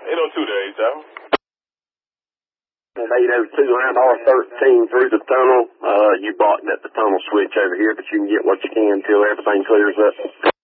802 to 8, At 802 around R13 through the tunnel. You blocked at the tunnel switch over here, but you can get what you can until everything clears up.